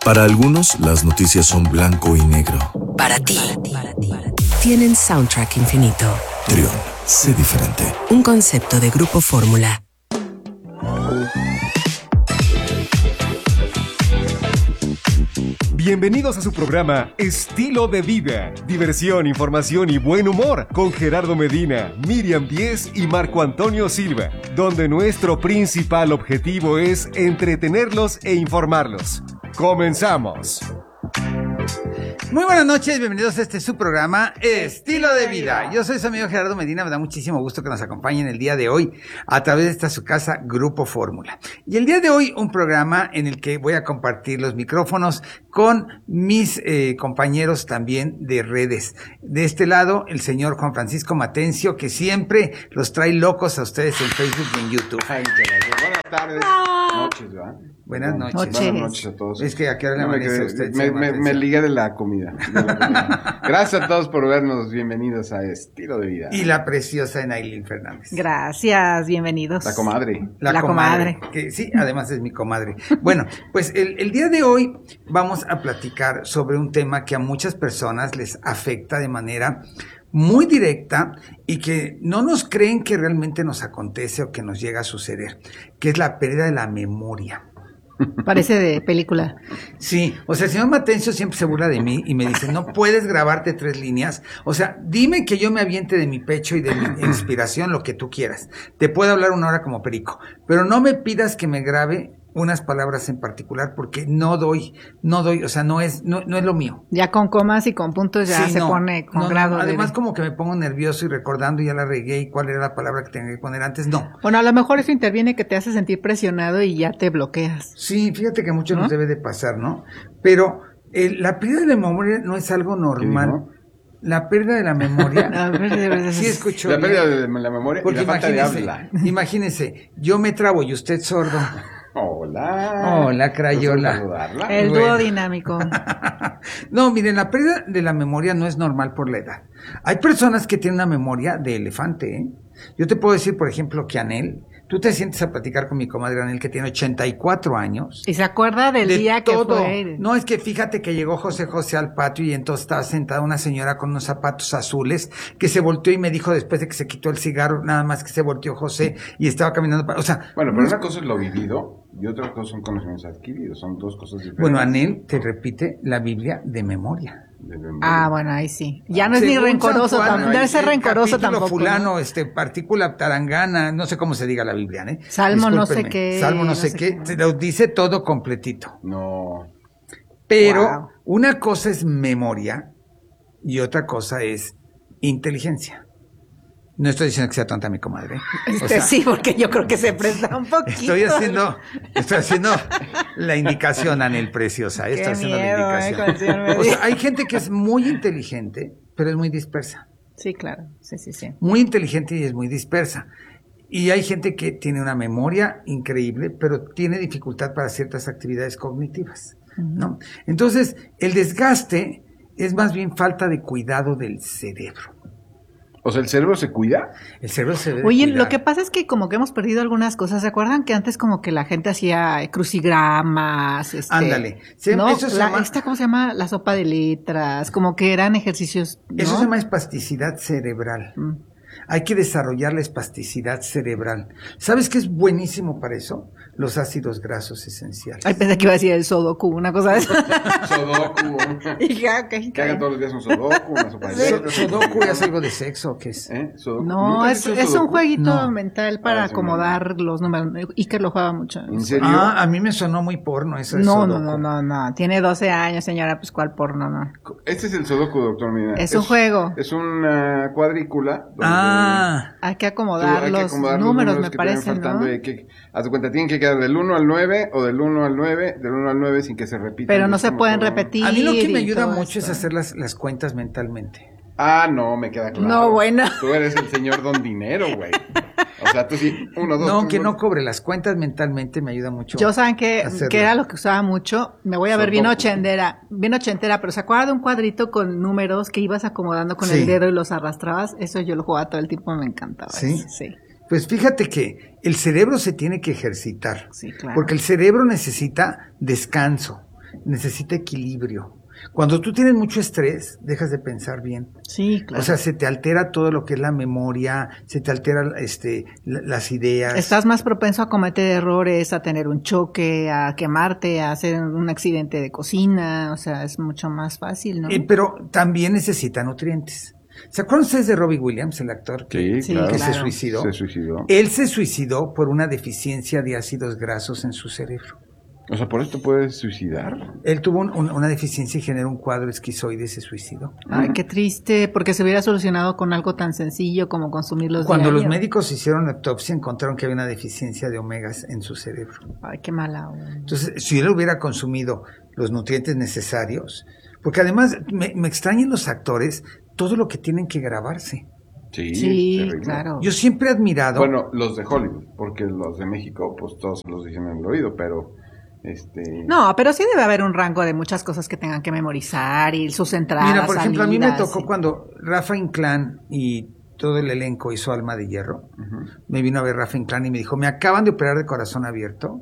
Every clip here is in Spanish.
Para algunos, las noticias son blanco y negro. Para ti, tienen soundtrack infinito. Trión, sé diferente. Un concepto de Grupo Fórmula. Bienvenidos a su programa Estilo de Vida. Diversión, información y buen humor con Gerardo Medina, Miriam Díez y Marco Antonio Silva, donde nuestro principal objetivo es entretenerlos e informarlos. ¡Comenzamos! Muy buenas noches, bienvenidos a su programa Estilo de Vida. Yo soy su amigo Gerardo Medina, me da muchísimo gusto que nos acompañen el día de hoy a través de esta su casa Grupo Fórmula. Y el día de hoy un programa en el que voy a compartir los micrófonos con mis compañeros también de redes. De este lado, el señor Juan Francisco Matencio, que siempre los trae locos a ustedes en Facebook y en YouTube. Ay, buenas tardes. Noches, ¿verdad? Buenas noches. Buenas noches a todos. Es que a qué hora le amanece a usted. Me ligué de la comida. Gracias a todos por vernos. Bienvenidos a Estilo de Vida. Y la preciosa Enailin Fernández. Gracias, bienvenidos. La comadre. La comadre. Que sí, además es mi comadre. Bueno, pues el día de hoy vamos a platicar sobre un tema que a muchas personas les afecta de manera muy directa y que no nos creen que realmente nos acontece o que nos llega a suceder, que es la pérdida de la memoria. Parece de película. Sí, o sea, el señor Matencio siempre se burla de mí y me dice, no puedes grabarte 3 líneas, o sea, dime que yo me aviente de mi pecho y de mi inspiración lo que tú quieras, te puedo hablar 1 hora como perico, pero no me pidas que me grabe unas palabras en particular porque no doy, o sea, no es lo mío. Ya con comas y con puntos ya sí, se pone con grado. Además como que me pongo nervioso y recordando ya la regué y cuál era la palabra que tenía que poner antes, no. Bueno, a lo mejor eso interviene que te hace sentir presionado y ya te bloqueas. Sí, fíjate que a muchos nos debe de pasar, ¿no? Pero la pérdida de la memoria no es algo normal. La pérdida de la memoria. Sí, escucho. La pérdida de la memoria porque y la falta de habla. Imagínese, yo me trabo y usted sordo. Hola, Crayola. El dúo dinámico. No, miren, la pérdida de la memoria no es normal por la edad. Hay personas que tienen una memoria de elefante, ¿eh? Yo te puedo decir, por ejemplo, que Anel, tú te sientes a platicar con mi comadre Anel, que tiene 84 años. Y se acuerda del día todo. Que fue. No, es que fíjate que llegó José al patio y entonces estaba sentada una señora con unos zapatos azules que se volteó y me dijo después de que se quitó el cigarro, nada más que se volteó José y estaba caminando o sea. Bueno, pero una cosa es lo vivido y otra cosa son conocimientos adquiridos, son dos cosas diferentes. Bueno, Anel te repite la Biblia de memoria. Ah, bueno, ahí sí. Ya no es ni rencoroso, no es ser rencoroso tampoco. Fulano, partícula tarangana, no sé cómo se diga la Biblia, ¿eh? Salmo no sé qué. Salmo no sé qué, te lo dice todo completito. No. Pero una cosa es memoria y otra cosa es inteligencia. No estoy diciendo que sea tonta mi comadre. O sea, sí, porque yo creo que se presta un poquito. Estoy haciendo la indicación, Anel Preciosa. Estoy haciendo la indicación. O sea, hay gente que es muy inteligente, pero es muy dispersa. Sí, claro. Sí. Muy inteligente y es muy dispersa. Y hay gente que tiene una memoria increíble, pero tiene dificultad para ciertas actividades cognitivas, ¿no? Entonces, el desgaste es más bien falta de cuidado del cerebro. O sea, ¿el cerebro se cuida? El cerebro se debe Oye, cuidar. Lo que pasa es que como que hemos perdido algunas cosas. ¿Se acuerdan que antes como que la gente hacía crucigramas? Ándale. ¿no? Eso se llama... ¿Cómo se llama? La sopa de letras. Como que eran ejercicios, ¿no? Eso se llama espasticidad cerebral. Hay que desarrollar la espasticidad cerebral. ¿Sabes qué es buenísimo para eso? Los ácidos grasos esenciales. Ay, pensé que iba a decir el sudoku, una cosa de eso. Sudoku. Que hagan todos los días un sudoku, una sopa de letras. ¿Sudoku es algo de sexo o qué es? ¿Sudoku? No, es un jueguito mental para acomodar los números. Iker lo juega mucho. ¿En serio? A mí me sonó muy porno eso. No. Tiene 12 años, señora, pues ¿cuál porno, no? Este es el sudoku, doctor Medina. Es un juego. Es una cuadrícula. Hay que acomodar los números, me parece, ¿no? Haz de cuenta, tienen que quedar del 1 al 9 o del 1 al 9 sin que se repitan. Pero no se pueden repetir. A mí lo que me ayuda mucho es hacer las cuentas mentalmente. Ah, no, me queda claro. No, bueno. Tú eres el señor Don Dinero, güey. O sea, tú sí, 1, 2... No, que no cobre las cuentas mentalmente me ayuda mucho. Yo saben que era lo que usaba mucho. Me voy a ver bien ochentera, pero ¿se acuerda de un cuadrito con números que ibas acomodando con el dedo y los arrastrabas? Eso yo lo jugaba todo el tiempo, me encantaba. Sí. Sí. Pues fíjate que el cerebro se tiene que ejercitar. Sí, claro. Porque el cerebro necesita descanso. necesita equilibrio. Cuando tú tienes mucho estrés, dejas de pensar bien. Sí, claro. O sea, se te altera todo lo que es la memoria, se te altera las ideas. Estás más propenso a cometer errores, a tener un choque, a quemarte, a hacer un accidente de cocina, o sea, es mucho más fácil, ¿no? Pero también necesita nutrientes. ¿Se acuerdan ustedes de Robbie Williams, el actor que Sí, claro. se claro. suicidó? Se suicidó. Él se suicidó por una deficiencia de ácidos grasos en su cerebro. O sea, ¿por esto puedes suicidar? Él tuvo una deficiencia y generó un cuadro esquizoide y se suicidó. Ay, qué triste, porque se hubiera solucionado con algo tan sencillo como consumirlos Cuando diario. los médicos hicieron la autopsia, encontraron que había una deficiencia de omegas en su cerebro. Ay, qué mala onda. Entonces, si él hubiera consumido los nutrientes necesarios, porque además me extrañan los actores todo lo que tienen que grabarse. Sí, Sí, terrible. claro. Yo siempre he admirado... Bueno, los de Hollywood, porque los de México, pues todos los dicen en el oído, pero No, pero sí debe haber un rango de muchas cosas que tengan que memorizar y sus entradas, Mira, por ejemplo, a mí me salidas, tocó y- cuando Rafa Inclán y todo el elenco hizo Alma de Hierro. Me vino a ver Rafa Inclán y me dijo, me acaban de operar de corazón abierto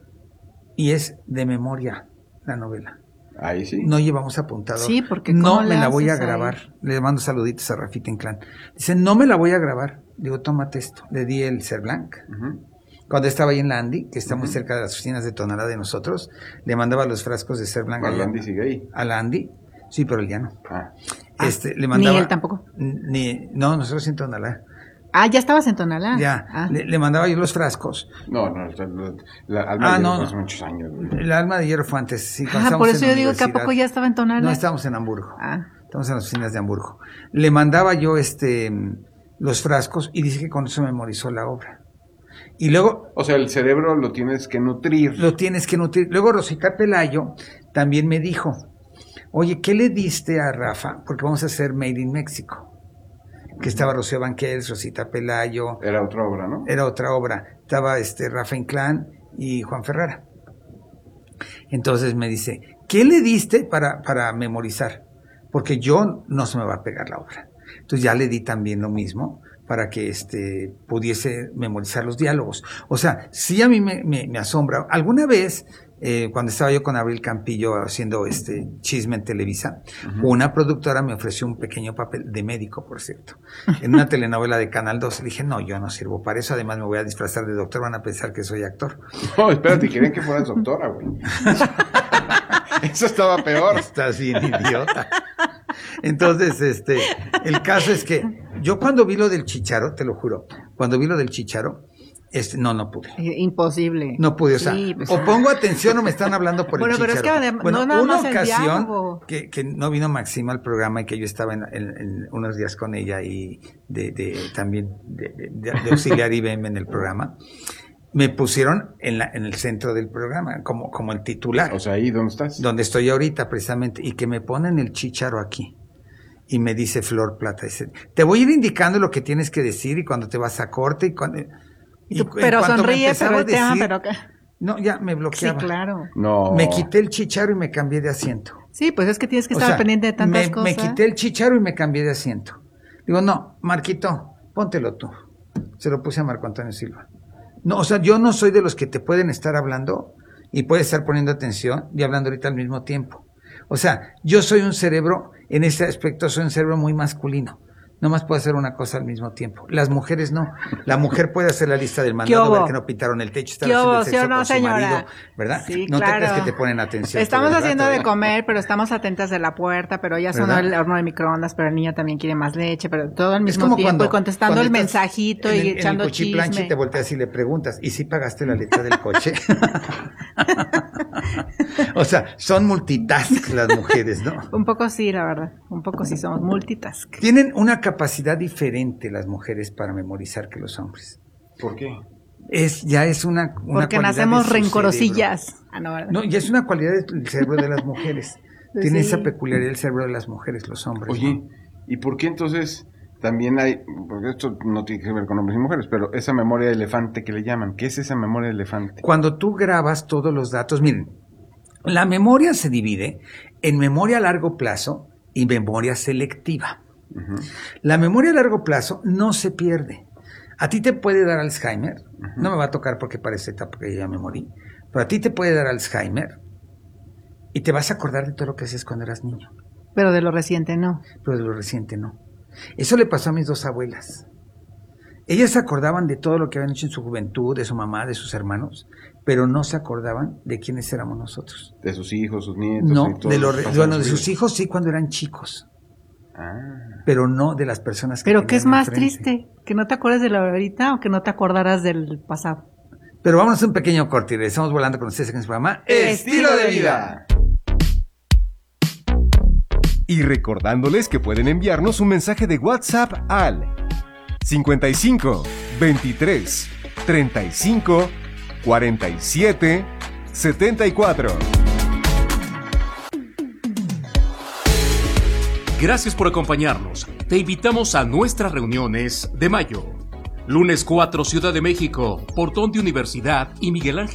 y es de memoria la novela. Ahí sí. No llevamos apuntador. Sí, porque no ¿cómo me le la voy a haces ahí? grabar. Le mando saluditos a Rafita Inclán. Dice, no me la voy a grabar. Digo, tómate esto. Le di el Cerblanc. Cuando estaba ahí en la Andy, que está muy cerca de las oficinas de Tonalá de nosotros, le mandaba los frascos de Cerblanc Bueno, allá. Andy sigue ahí. A la Andy. Sí, pero él ya no. Ah. Le mandaba, ni él tampoco. No, nosotros en Tonalá. Ah, ya estabas en Tonalá. Ya. Ah. Le mandaba yo los frascos. No, la Alma de no, Hierro hace no. muchos años. güey. El Alma de Hierro fue antes. Sí, cuando Ah, estábamos por en eso la yo digo que a universidad. poco ya estaba en Tonalá. No, estábamos en Hamburgo. Ah. Estamos en las oficinas de Hamburgo. Le mandaba yo los frascos y dice que con eso memorizó la obra. Y luego O sea, el cerebro lo tienes que nutrir. lo tienes que nutrir. Luego Rosita Pelayo también me dijo, oye, ¿qué le diste a Rafa? Porque vamos a hacer Made in México. Que estaba Rocío Banquels, Rosita Pelayo, Era otra obra, ¿no? era otra obra. Estaba Rafa Inclán y Juan Ferrara. Entonces me dice, ¿qué le diste para memorizar? Porque yo no se me va a pegar la obra. Entonces ya le di también lo mismo para que pudiese memorizar los diálogos. O sea, sí a mí me asombra. Alguna vez, cuando estaba yo con Abril Campillo haciendo Chisme en Televisa, una productora me ofreció un pequeño papel de médico, por cierto, en una telenovela de Canal 2. Le dije, no, yo no sirvo para eso, además me voy a disfrazar de doctor, van a pensar que soy actor. No, espérate, querían que fueras doctora, güey. Eso estaba peor. Estás bien idiota. Entonces, el caso es que yo cuando vi lo del Chícharo, te lo juro, cuando vi lo del Chícharo, no pude. Imposible. No pude, o sea, Sí, pues, o pongo atención o me están hablando por Bueno, el pero es Chícharo. que además, Bueno, no nada una más el ocasión diálogo. que no vino Maxima al programa y que yo estaba en unos días con ella y también de auxiliar IBM en el programa, me pusieron en el centro del programa, como el titular. O sea, ¿ahí dónde estás? Donde estoy ahorita precisamente, y que me ponen el Chícharo aquí. Y me dice Flor Plata, dice, te voy a ir indicando lo que tienes que decir y cuando te vas a corte y cuando... y pero en cuanto me sonríe, empezaba pero a el tema, decir- pero... No, ya me Sí, bloqueaba. claro. No. Me quité el Chícharo y me cambié de asiento. Sí, pues es que tienes que O estar sea, pendiente de tantas me cosas. quité el Chícharo y me cambié de asiento. Digo, no, Marquito, póntelo tú. Se lo puse a Marco Antonio Silva. No, o sea, yo no soy de los que te pueden estar hablando y puedes estar poniendo atención y hablando ahorita al mismo tiempo. O sea, yo soy un cerebro, en ese aspecto soy un cerebro muy masculino. Nomás puedo hacer una cosa al mismo tiempo. Las mujeres no. La mujer puede hacer la lista del mandado, hubo? ver que no pintaron el techo, estar ¿Qué haciendo hubo? el ¿Sí sexo o no, con su señora? marido, ¿verdad? Sí, No claro. te creas que te ponen atención. Estamos todo el haciendo rato, de ¿eh? comer, pero estamos atentas de la puerta, pero ya sonó ¿Verdad? el horno de microondas, pero el niño también quiere más leche, pero todo al Es mismo como tiempo y contestando cuando el estás mensajito en y el- echando en el cuchiplanche chisme. y te volteas y le preguntas, ¿y si pagaste la letra del coche? O sea, son multitask las mujeres, ¿no? Un poco sí, la verdad. Un poco sí somos multitask. Tienen una capacidad diferente las mujeres para memorizar que los hombres. ¿Por qué? Ya es una Porque cualidad nacemos de su rencorosillas. Ah, no, ¿verdad? cerebro. No, ya es una cualidad del cerebro de las mujeres. Tiene Sí. esa peculiaridad el cerebro de las mujeres, los hombres. Oye, ¿no? ¿y por qué entonces también hay, porque esto no tiene que ver con hombres y mujeres, pero esa memoria de elefante que le llaman, ¿qué es esa memoria de elefante? Cuando tú grabas todos los datos, miren, la memoria se divide en memoria a largo plazo y memoria selectiva. La memoria a largo plazo no se pierde. A ti te puede dar Alzheimer, no me va a tocar porque para esta etapa que ya me morí, pero a ti te puede dar Alzheimer Y te vas a acordar de todo lo que hacías cuando eras niño. Pero de lo reciente no. Pero de lo reciente no. Eso le pasó a mis 2 abuelas. Ellas se acordaban de todo lo que habían hecho en su juventud, de su mamá, de sus hermanos, pero no se acordaban de quiénes éramos nosotros. De sus hijos, sus nietos. No, y todo de sus hijos sí cuando eran chicos. Pero no de las personas que Pero ¿qué es más enfrente. triste? ¿Que no te acuerdes de la ahorita o que no te acordaras del pasado? Pero vámonos a un pequeño corte y regresamos volando con ustedes en el programa Estilo de Vida. Y recordándoles que pueden enviarnos un mensaje de WhatsApp al 55 23 35 47 74. Gracias por acompañarnos. Te invitamos a nuestras reuniones de mayo. Lunes 4, Ciudad de México, Portón de Universidad y Miguel Ángel